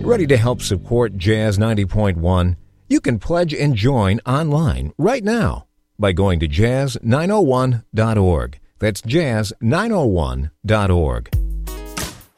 Ready to help support Jazz 90.1? You can pledge and join online right now by going to jazz901.org. That's jazz901.org.